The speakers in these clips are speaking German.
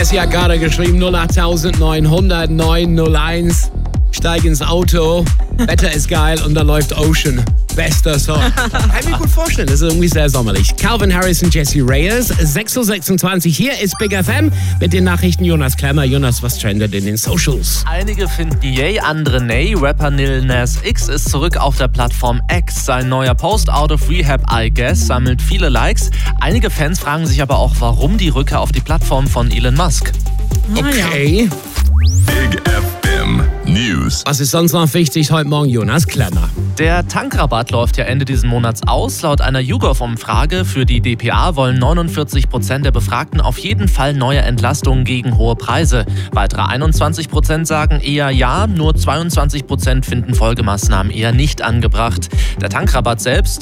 Jessie hat gerade geschrieben 08900 901. Steig ins Auto, Wetter ist geil und da läuft Ocean. Bester Song. Kann ich mir gut vorstellen, das ist irgendwie sehr sommerlich. Calvin Harris und Jessie Reyes, 6.26 Uhr. Hier ist Big FM mit den Nachrichten Jonas Klemmer. Jonas, was trendet in den Socials? Einige finden yay, andere nay. Rapper Lil Nas X ist zurück auf der Plattform X. Sein neuer Post Out of Rehab, I Guess, sammelt viele Likes. Einige Fans fragen sich aber auch, warum die Rückkehr auf die Plattform von Elon Musk. Okay. Big FM News. Was ist sonst noch wichtig heute Morgen, Jonas Klemmer? Der Tankrabatt läuft ja Ende diesen Monats aus. Laut einer YouGov-Umfrage für die dpa wollen 49% der Befragten auf jeden Fall neue Entlastungen gegen hohe Preise. Weitere 21% sagen eher ja, nur 22% finden Folgemaßnahmen eher nicht angebracht. Den Tankrabatt selbst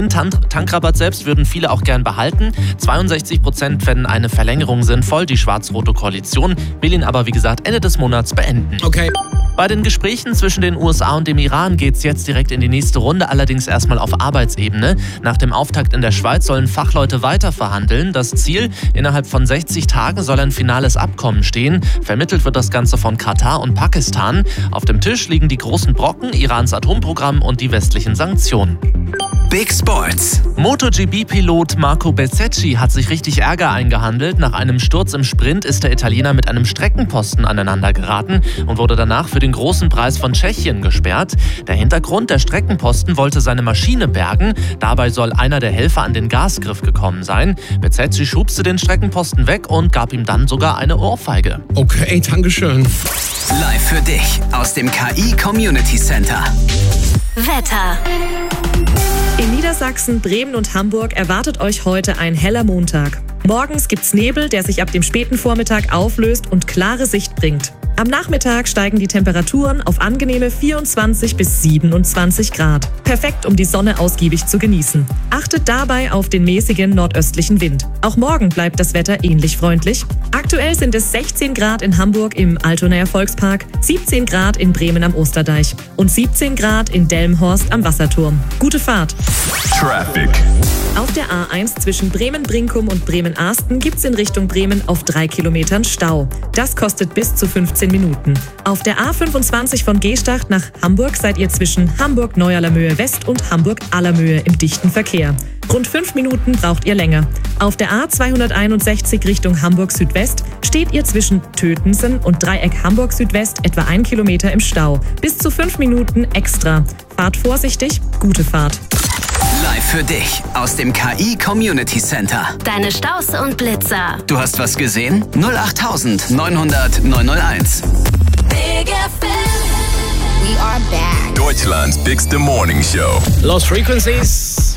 würden viele auch gern behalten. 62% fänden eine Verlängerung sinnvoll. Die schwarz-rote Koalition will ihn aber, wie gesagt, Ende des Monats beenden. Okay. Bei den Gesprächen zwischen den USA und dem Iran geht es jetzt direkt in die nächste Runde, allerdings erstmal auf Arbeitsebene. Nach dem Auftakt in der Schweiz sollen Fachleute weiter verhandeln. Das Ziel, innerhalb von 60 Tagen soll ein finales Abkommen stehen. Vermittelt wird das Ganze von Katar und Pakistan. Auf dem Tisch liegen die großen Brocken, Irans Atomprogramm und die westlichen Sanktionen. Big Sports. MotoGP-Pilot Marco Bezzecchi hat sich richtig Ärger eingehandelt. Nach einem Sturz im Sprint ist der Italiener mit einem Streckenposten aneinander geraten und wurde danach für den großen Preis von Tschechien gesperrt. Der Hintergrund: der Streckenposten wollte seine Maschine bergen. Dabei soll einer der Helfer an den Gasgriff gekommen sein. Bezzecchi schubste den Streckenposten weg und gab ihm dann sogar eine Ohrfeige. Okay, dankeschön. Live für dich aus dem KI Community Center. Wetter. In Niedersachsen, Bremen und Hamburg erwartet euch heute ein heller Montag. Morgens gibt's Nebel, der sich ab dem späten Vormittag auflöst und klare Sicht bringt. Am Nachmittag steigen die Temperaturen auf angenehme 24 bis 27 Grad. Perfekt, um die Sonne ausgiebig zu genießen. Achtet dabei auf den mäßigen nordöstlichen Wind. Auch morgen bleibt das Wetter ähnlich freundlich. Aktuell sind es 16 Grad in Hamburg im Altonaer Volkspark, 17 Grad in Bremen am Osterdeich und 17 Grad in Delmenhorst am Wasserturm. Gute Fahrt! Traffic. Auf der A1 zwischen Bremen-Brinkum und Bremen-Arsten gibt's in Richtung Bremen auf 3 Kilometern Stau. Das kostet bis zu 15 Minuten. Auf der A25 von Gstacht nach Hamburg seid ihr zwischen Hamburg-Neuerlamöhe West und Hamburg-Allermöhe im dichten Verkehr. Rund 5 Minuten braucht ihr länger. Auf der A261 Richtung Hamburg Südwest steht ihr zwischen Tötensen und Dreieck Hamburg Südwest etwa 1 Kilometer im Stau. Bis zu 5 Minuten extra. Fahrt vorsichtig, gute Fahrt. Live für dich aus dem KI Community Center. Deine Staus und Blitzer. Du hast was gesehen? 08900 901. Big FM. We are back. Deutschland's bigste Morning Show. Lost Frequencies.